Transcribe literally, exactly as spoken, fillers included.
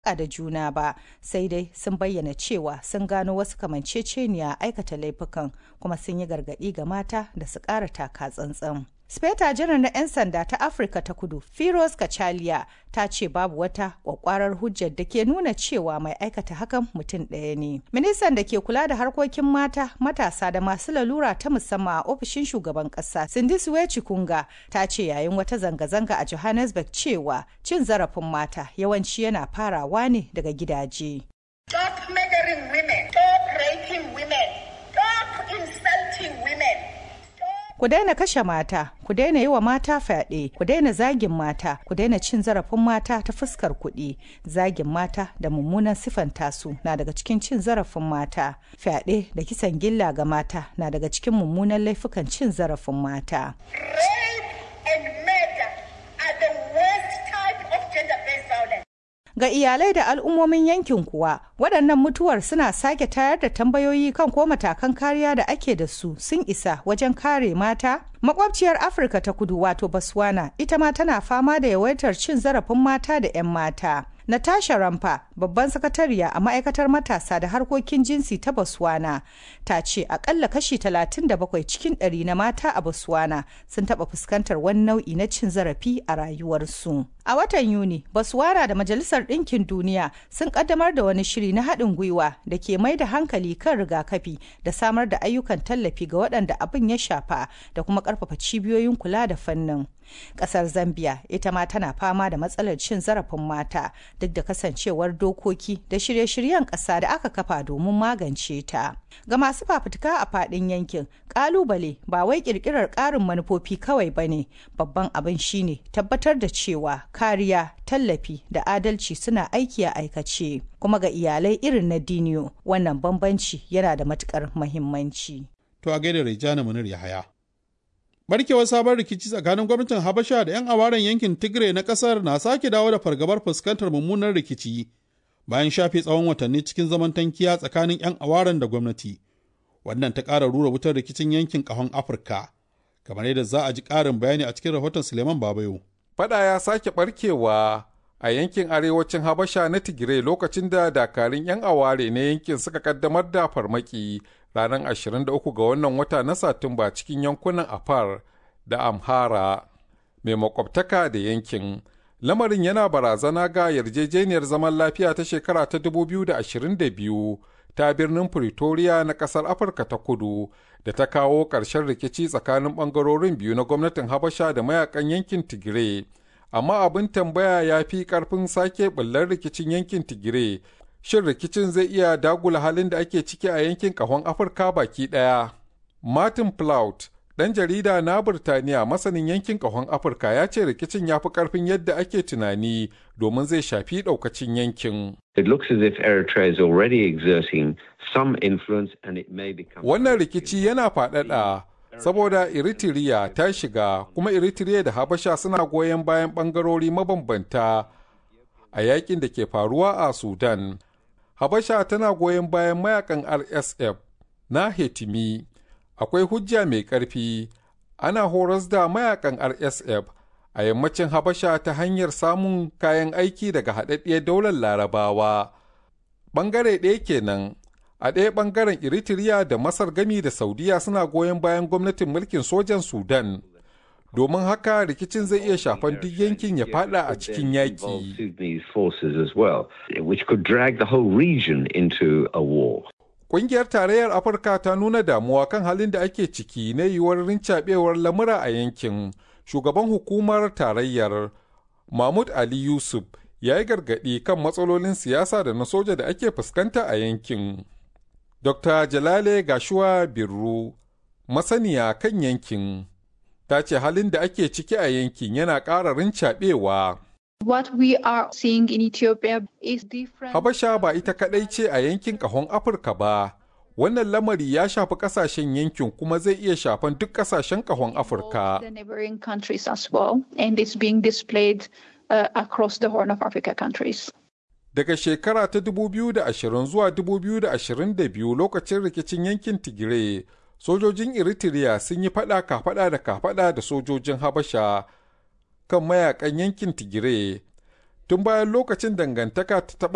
alaƙa da juna ba, sai dai sun bayyana cewa sun gano wasu kamanceceniya aikata laifukan kuma sun yi gargaɗi ga mata da su ƙara taka tsantsan. Speta janar na 'yan sanda ta Afirka ta Kudu, Firoz Kachalia, ta ce babu wata kwakwarar hujjar da ke nuna cewa mai aikata hakan mutum ɗaya ne. Ministan da ke kula da harkokin mata, matasa da masu lalura ta musamman a ofishin shugaban ƙasa, Sindisiwe Chikunga, ta ce yayin wata zanga-zanga a Johannesburg cewa cin zarafin mata yawanci yana farawa ne daga gidaje. Stop murdering women, stop raping women, stop insulting women. Ku daina kashe mata, ku daina yi wa mata fyaɗe, ku daina zagin mata, ku daina cin zarafin mata ta fuskar kuɗi. Zagin mata da mummunan sifanta su na daga cikin cin zarafin mata. Fyaɗe da kisan gilla ga mata na daga cikin mummunan laifukan cin zarafin mata. Ga iyalai da al'ummomin yankin kuwa, waɗannan mutuwar suna sake tayar da tambayoyi kan ko matakan kariya da ake da su sun isa wajen kare mata. Makwabciyar Afirka ta Kudu wato Botswana ita ma tana fama da yawaitar cin zarafin mata da 'yan mata. Natasha Rampa, babban sakatariya a ma'aikatar matasa da harkokin jinsi ta Botswana, ta ce akalla kashi talatin da bakwai cikin ɗari na mata a Botswana sun taɓa fuskantar wani nau'i na cin zarafi a rayuwarsu. A watan Yuni, Botswana da Majalisar Ɗinkin Duniya sun ƙaddamar da wani shiri na haɗin gwiwa da ke mai da hankali kan rigakafi da samar da ayyukan tallafi ga waɗanda abin ya shafa da kuma ƙarfafa cibiyoyin kula da fannin. Ƙasar Zambia ita ma tana fama da matsalar cin zarafin mata duk da kasancewar dokoki da shirye-shiryen ƙasa da aka kafa domin magance ta. Ga masu fafutuka a faɗin yankin, ƙalubale ba wai ƙirƙirar ƙarin manufofi kawai ba ne, babban abin shine tabbatar da cewa kariya, tallafi da adalci suna aiki a aikace. Kuma ga iyalai irin na Diniyo, wannan bambanci yana da matuƙar muhimmanci. To a gaida Rejana Munir Yahaya. Barkewar sabon rikici tsakanin gwamnatin Habasha da 'yan awaren yankin Tigray na kasar na sake dawo da fargabar fuskantar mummunan rikici bayan shafe tsawon watanni cikin zaman tankiya tsakanin 'yan awaren da gwamnati. Wannan ta ƙara rura wutar rikicin yankin ƙahon Afirka, kamar yadda za a ji ƙarin bayani a cikin rahoton Suleiman Babayo. Fada ya sake barkewa a yankin arewacin Habasha na Tigray lokacin da dakarun 'yan aware na yankin suka kaddamar da farmaki ranar ashirin da uku ga wannan wata na Satumba cikin yankunan Afar da Amhara mai makwabtaka da yankin. Lamarin yana barazana ga yarjejeniyar zaman lafiya ta shekara ta dubu biyu da ashirin da biyu ta birnin Pretoria na ƙasar Afirka ta Kudu da ta kawo ƙarshen rikici tsakanin ɓangarorin biyu na gwamnatin Habasha da mayakan yankin Tigray. Amma abin tambaya ya fi ƙarfin sake ɓullar rikicin yankin Tigray. Shin rikicin zai iya dagula halin da ake ciki a yankin ƙahon Afirka baki ɗaya? Martin Plaut, ɗan jarida na Burtaniya masanin yankin ƙahon Afirka, ya ce rikicin ya fi ƙarfin yadda ake tunani domin zai shafi ɗaukacin yankin. It looks as if Eritrea is already exerting some influence and it may become... Wannan rikici yana faɗaɗa saboda Eritrea ta shiga, kuma Eritrea da Habasha suna goyon bayan ɓangarori mabambanta a yakin da ke faruwa a Sudan. Habasha tana goyon bayan mayakan R S F na Hetimi. Akwai hujja mai ƙarfi, ana horas da mayakan R S F a yammacin Habasha ta hanyar samun kayan aiki daga haɗaɗɗiyar daular Larabawa. Ɓangare ɗaya kenan, a ɗaya ɓangaren Eritrea da Masar gami da Saudiya suna goyon bayan gwamnatin mulkin sojan Sudan. Domin haka rikicin zai iya shafan duk yankin ya fada a cikin yaƙi. Ƙungiyar Tarayyar Afirka ta nuna damuwa kan halin da ake ciki na yiwuwar rincaɓewar lamura a yankin. Shugaban hukumar tarayyar Mahmud Ali Yusuf ya yi gargaɗi kan matsalolin siyasa da na soja da ake fuskanta a yankin. Dokta Jalale Gashuwa Birru, masaniya kan yankin, ta ce halin da ake ciki a yankin yana ƙara rincaɓewa. What we are seeing in Ethiopia is different. Habasha ba ita kaɗai ce a yankin ƙahon Afirka ba. Wannan lamari ya shafi ƙasashen yankin kuma zai iya shafan duk ƙasashen ƙahon Afirka. The neighboring countries as well, and it's being displayed uh, across the Horn of Africa countries. Daga shekara ta dubu biyu da ashirin zuwa dubu biyu da ashirin da biyu lokacin rikicin yankin Tigray, sojojin Eritrea sun yi fada kafada da kafada da sojojin Habasha kan mayakan yankin Tigray. Tun bayan lokacin dangantaka ta